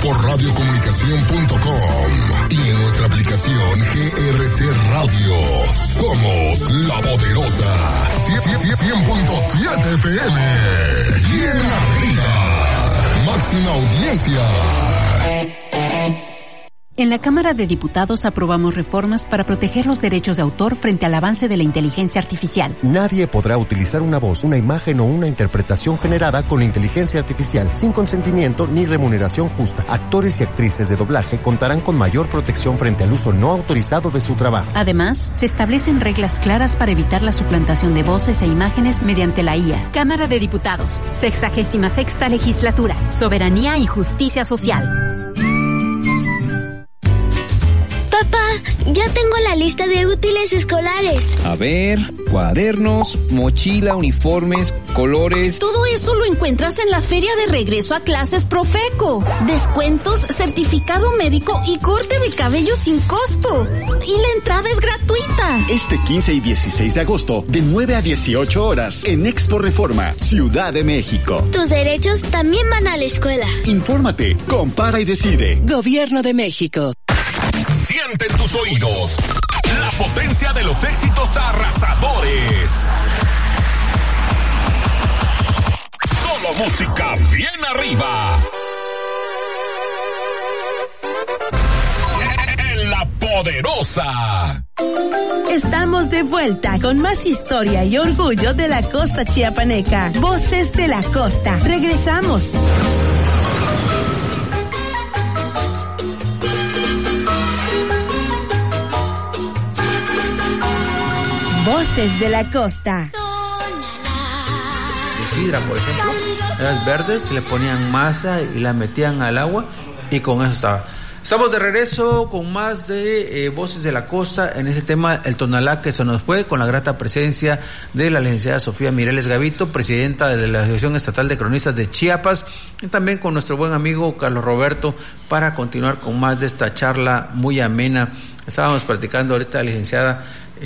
por radiocomunicación.com y en nuestra aplicación GRC Radio. Somos La Poderosa 100.7 FM. Bien arriba. Máxima audiencia. En la Cámara de Diputados aprobamos reformas para proteger los derechos de autor frente al avance de la inteligencia artificial. Nadie podrá utilizar una voz, una imagen o una interpretación generada con inteligencia artificial sin consentimiento ni remuneración justa. Actores y actrices de doblaje contarán con mayor protección frente al uso no autorizado de su trabajo. Además, se establecen reglas claras para evitar la suplantación de voces e imágenes mediante la IA. Cámara de Diputados, 66ª Legislatura, Soberanía y Justicia Social. Papá, ya tengo la lista de útiles escolares. A ver, cuadernos, mochila, uniformes, colores. Todo eso lo encuentras en la feria de regreso a clases Profeco. Descuentos, certificado médico y corte de cabello sin costo. Y la entrada es gratuita. Este 15 y 16 de agosto, de 9 a 18 horas, en Expo Reforma, Ciudad de México. Tus derechos también van a la escuela. Infórmate, compara y decide. Gobierno de México. Siente en tus oídos la potencia de los éxitos arrasadores. Solo música bien arriba. En La Poderosa. Estamos de vuelta con más historia y orgullo de la costa chiapaneca. Voces de la costa. Regresamos. Voces de la costa. De sidra, por ejemplo, eran verdes, le ponían masa y la metían al agua y con eso estaba. Estamos de regreso con más de Voces de la Costa en ese tema, el tonalá que se nos fue, con la grata presencia de la licenciada Sofía Mireles Gavito, presidenta de la Asociación Estatal de Cronistas de Chiapas, y también con nuestro buen amigo Carlos Roberto para continuar con más de esta charla muy amena. Estábamos platicando ahorita, licenciada,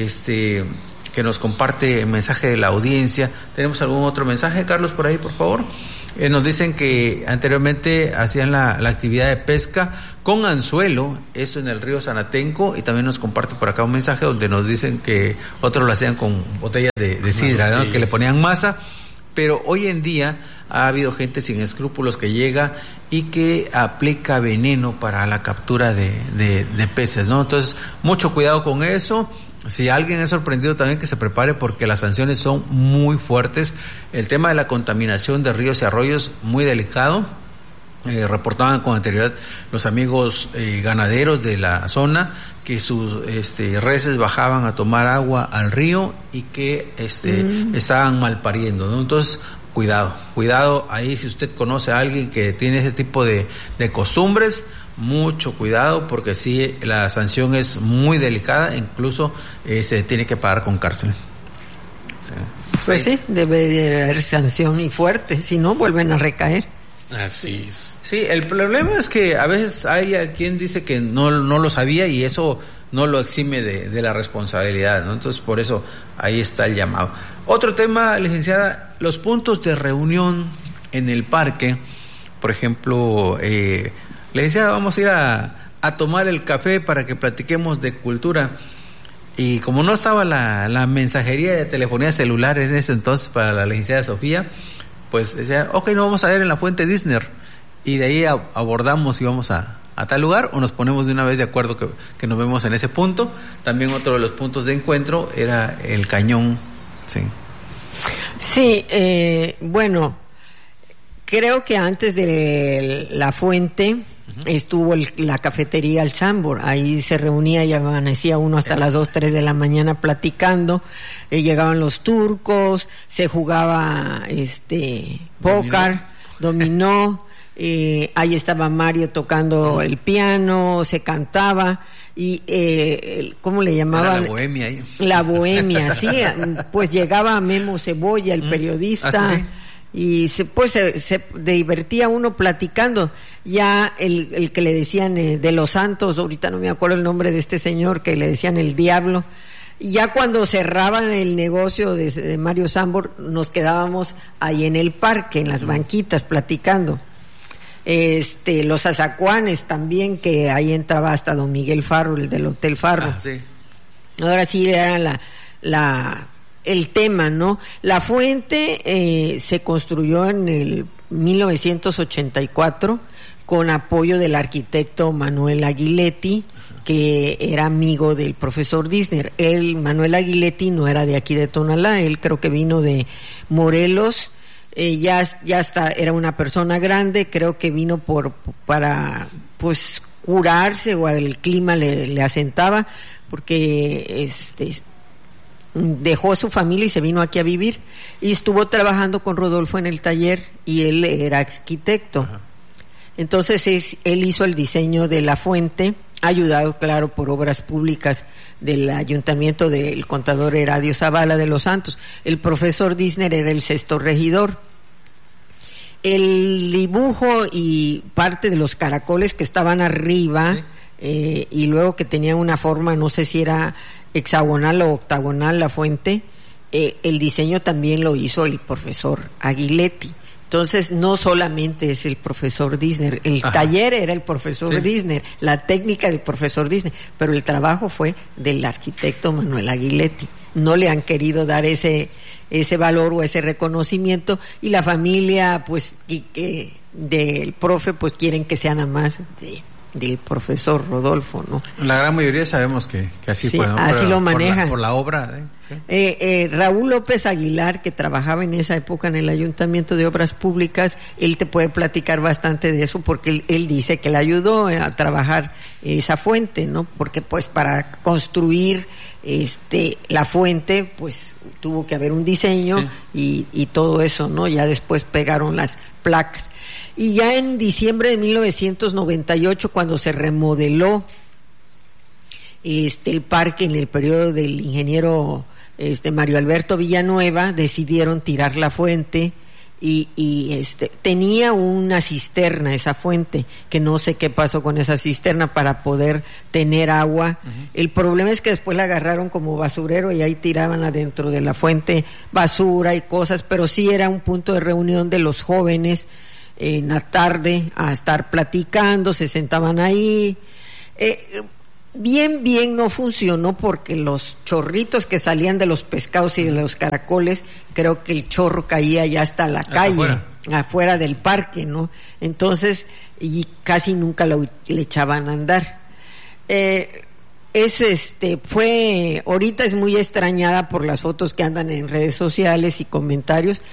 que nos comparte el mensaje de la audiencia. ¿Tenemos algún otro mensaje, Carlos, por ahí, por favor? Nos dicen que anteriormente hacían la actividad de pesca con anzuelo, esto en el río Sanatenco, y también nos comparte por acá un mensaje donde nos dicen que otros lo hacían con botellas de sidra, ¿no? Que le ponían masa, pero hoy en día ha habido gente sin escrúpulos que llega y que aplica veneno para la captura de peces, ¿no? Entonces, mucho cuidado con eso. Si alguien es sorprendido, también que se prepare porque las sanciones son muy fuertes. El tema de la contaminación de ríos y arroyos, muy delicado. Reportaban con anterioridad los amigos ganaderos de la zona que sus reses bajaban a tomar agua al río y que estaban malpariendo, ¿no? Entonces, cuidado ahí. Si usted conoce a alguien que tiene ese tipo de costumbres, mucho cuidado, porque sí, la sanción es muy delicada, incluso se tiene que pagar con cárcel. Pues sí, debe de haber sanción y fuerte, si no vuelven a recaer. Así es. Sí, el problema es que a veces hay quien dice que no lo sabía y eso no lo exime de la responsabilidad, ¿no? Entonces, por eso ahí está el llamado. Otro tema, licenciada, los puntos de reunión en el parque, por ejemplo, le decía, vamos a ir a tomar el café para que platiquemos de cultura. Y como no estaba la mensajería de telefonía celular en ese entonces para la licenciada Sofía, pues decía, ok, nos vamos a ver en la Fuente Disney. Y de ahí abordamos si vamos a tal lugar o nos ponemos de una vez de acuerdo que nos vemos en ese punto. También otro de los puntos de encuentro era el Cañón. Sí, bueno, creo que antes de la Fuente estuvo la cafetería El Chambor. Ahí se reunía y amanecía uno hasta las 2, 3 de la mañana platicando. Llegaban los turcos, se jugaba póker, dominó. Ahí estaba Mario tocando el piano, se cantaba y ¿cómo le llamaban? Era la bohemia ahí. La bohemia, sí. Pues llegaba Memo Cebolla, el periodista. ¿Sí? Y se divertía uno platicando. Ya el que le decían de los Santos, ahorita no me acuerdo el nombre de este señor que le decían el Diablo. Ya cuando cerraban el negocio de Mario Sambor, nos quedábamos ahí en el parque, en las banquitas, platicando. Los Azacuanes también, que ahí entraba hasta don Miguel Farro, el del Hotel Farro. Sí. Ahora sí era el tema, ¿no? La fuente se construyó en el 1984 con apoyo del arquitecto Manuel Aguiletti, que era amigo del profesor Dissner. Manuel Aguiletti no era de aquí de Tonalá, él creo que vino de Morelos. Ya era una persona grande, creo que vino para pues curarse, o el clima le asentaba, porque dejó a su familia y se vino aquí a vivir, y estuvo trabajando con Rodolfo en el taller, y él era arquitecto. Ajá. Entonces él hizo el diseño de la fuente, ayudado claro por obras públicas del ayuntamiento del contador Heradio Zavala de los Santos. El profesor Dissner era el sexto regidor. El dibujo y parte de los caracoles que estaban arriba, sí, y luego que tenía una forma, no sé si era hexagonal o octagonal la fuente, el diseño también lo hizo el profesor Aguiletti. Entonces, no solamente es el profesor Dissner, el taller era el profesor Dissner, la técnica del profesor Dissner, pero el trabajo fue del arquitecto Manuel Aguiletti. No le han querido dar ese valor o ese reconocimiento, y la familia, pues, del profe, pues, quieren que sea nada más del profesor Rodolfo, ¿no? La gran mayoría sabemos que así fue, ¿no? Así lo manejan. Por la obra. Raúl López Aguilar, que trabajaba en esa época en el Ayuntamiento de Obras Públicas, él te puede platicar bastante de eso, porque él dice que le ayudó a trabajar esa fuente, ¿no? Porque pues para construir la fuente, pues tuvo que haber un diseño, sí, y todo eso, ¿no? Ya después pegaron las placas. Y ya en diciembre de 1998, cuando se remodeló el parque en el periodo del ingeniero Mario Alberto Villanueva, decidieron tirar la fuente, y tenía una cisterna esa fuente, que no sé qué pasó con esa cisterna para poder tener agua. Uh-huh. El problema es que después la agarraron como basurero y ahí tiraban adentro de la fuente basura y cosas, pero sí era un punto de reunión de los jóvenes en la tarde a estar platicando, se sentaban ahí. Bien no funcionó, porque los chorritos que salían de los pescados y de los caracoles, creo que el chorro caía ya hasta la calle, afuera del parque, ¿no? Entonces, y casi nunca le echaban a andar. Ahorita es muy extrañada por las fotos que andan en redes sociales y comentarios.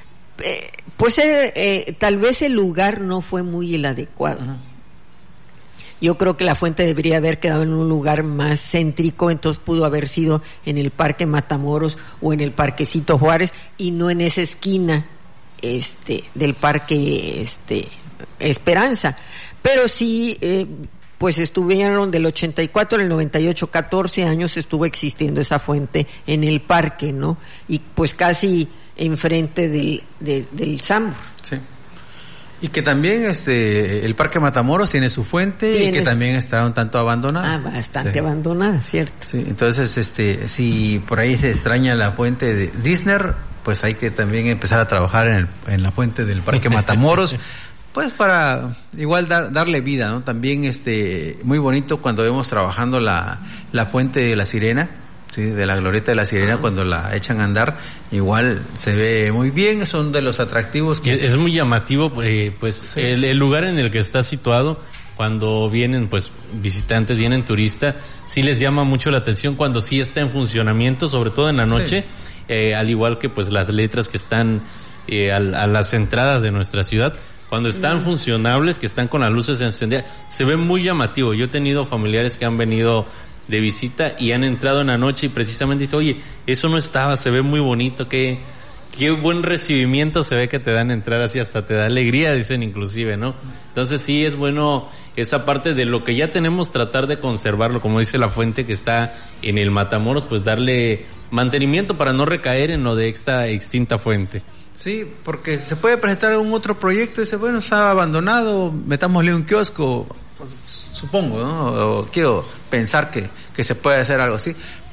Tal vez el lugar no fue muy el adecuado. Uh-huh. Yo creo que la fuente debería haber quedado en un lugar más céntrico, entonces pudo haber sido en el Parque Matamoros o en el Parquecito Juárez, y no en esa esquina del Parque Esperanza. Pero sí, pues estuvieron del 84 al 98, 14 años estuvo existiendo esa fuente en el parque, ¿no? Y pues casi enfrente del Sambor. Sí. Y que también el Parque Matamoros tiene su fuente, y que también está un tanto abandonada. Bastante abandonada, cierto. Sí, entonces si por ahí se extraña la fuente de Dissner, pues hay que también empezar a trabajar en la fuente del Parque Matamoros, pues para igual darle vida, ¿no? También muy bonito cuando vemos trabajando la fuente de la Sirena. Sí, de la Glorieta de la Sirena, cuando la echan a andar, igual se ve muy bien, son de los atractivos que... Es muy llamativo, pues sí, el lugar en el que está situado, cuando vienen pues visitantes, vienen turistas, sí les llama mucho la atención cuando sí está en funcionamiento, sobre todo en la noche, sí, al igual que pues las letras que están a las entradas de nuestra ciudad. Cuando están funcionables, que están con las luces encendidas, se ve muy llamativo. Yo he tenido familiares que han venido de visita y han entrado en la noche y precisamente dice, oye, eso no estaba, se ve muy bonito, qué buen recibimiento se ve que te dan entrar así, hasta te da alegría, dicen inclusive, ¿no? Entonces sí es bueno esa parte de lo que ya tenemos, tratar de conservarlo, como dice la fuente que está en el Matamoros, pues darle mantenimiento para no recaer en lo de esta extinta fuente. Sí, porque se puede presentar algún otro proyecto y dice, bueno, está abandonado, metámosle un kiosco, supongo, ¿no? O quiero pensar que se puede hacer algo así,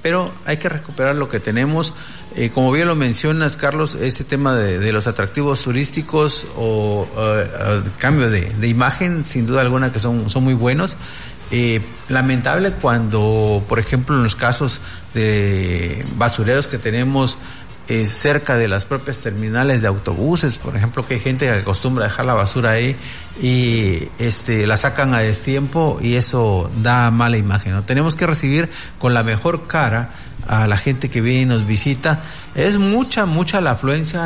pero hay que recuperar lo que tenemos. Como bien lo mencionas, Carlos, ese tema de los atractivos turísticos o cambio de imagen, sin duda alguna que son muy buenos. Lamentable cuando, por ejemplo, en los casos de basureros que tenemos cerca de las propias terminales de autobuses, por ejemplo, que hay gente que acostumbra a dejar la basura ahí y la sacan a destiempo y eso da mala imagen, ¿no? Tenemos que recibir con la mejor cara a la gente que viene y nos visita. Es mucha la afluencia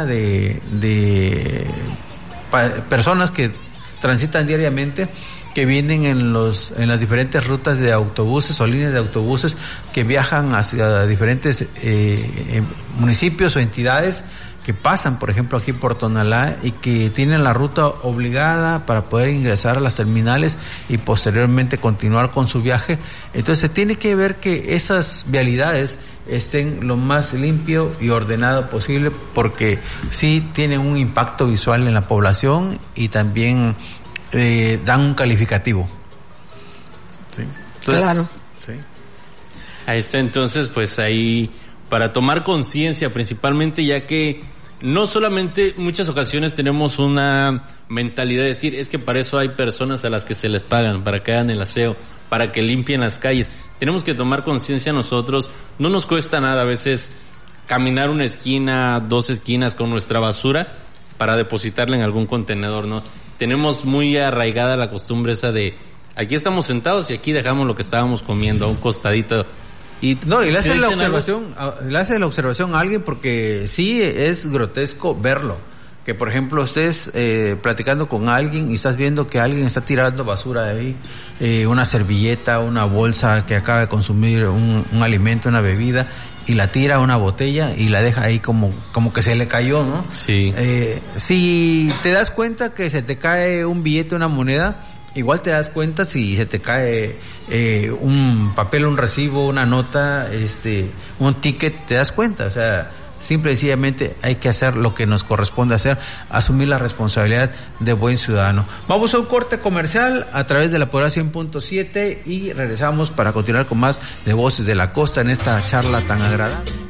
de personas que transitan diariamente, que vienen en las diferentes rutas de autobuses o líneas de autobuses que viajan hacia diferentes municipios o entidades que pasan, por ejemplo, aquí por Tonalá y que tienen la ruta obligada para poder ingresar a las terminales y posteriormente continuar con su viaje. Entonces se tiene que ver que esas vialidades estén lo más limpio y ordenado posible, porque sí tienen un impacto visual en la población y también dan un calificativo. Sí. Entonces, claro. Sí. Ahí está, entonces, pues ahí para tomar conciencia principalmente, ya que no solamente muchas ocasiones tenemos una mentalidad de decir, es que para eso hay personas a las que se les pagan, para que hagan el aseo, para que limpien las calles. Tenemos que tomar conciencia nosotros, no nos cuesta nada a veces caminar una esquina, 2 esquinas con nuestra basura para depositarla en algún contenedor, ¿no? Tenemos muy arraigada la costumbre esa de, aquí estamos sentados y aquí dejamos lo que estábamos comiendo a un costadito. Y le hace la observación a alguien, porque sí es grotesco verlo. Que por ejemplo estés platicando con alguien y estás viendo que alguien está tirando basura ahí, una servilleta, una bolsa que acaba de consumir un alimento, una bebida, y la tira a una botella y la deja ahí como que se le cayó, ¿no? Sí. Si te das cuenta que se te cae un billete, una moneda, igual te das cuenta si se te cae un papel, un recibo, una nota, un ticket, te das cuenta. O sea, simple y sencillamente hay que hacer lo que nos corresponde hacer, asumir la responsabilidad de buen ciudadano. Vamos a un corte comercial a través de la Poder 100.7 y regresamos para continuar con más de Voces de la Costa en esta charla tan agradable.